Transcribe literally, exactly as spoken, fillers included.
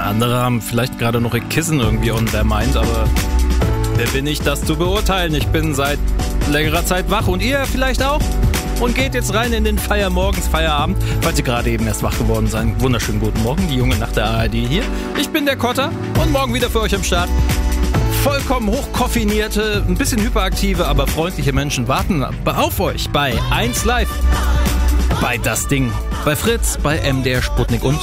Andere haben vielleicht gerade noch ihr Kissen irgendwie on their mind, aber wer bin ich, das zu beurteilen? Ich bin seit längerer Zeit wach und ihr vielleicht auch? Und geht jetzt rein in den Feiermorgens, Feierabend, falls ihr gerade eben erst wach geworden seid. Wunderschönen guten Morgen, die Junge nach der A R D hier. Ich bin der Kotter und morgen wieder für euch am Start. Vollkommen hochkoffinierte, ein bisschen hyperaktive, aber freundliche Menschen warten auf euch bei eins Live, bei Das Ding, bei Fritz, bei M D R Sputnik und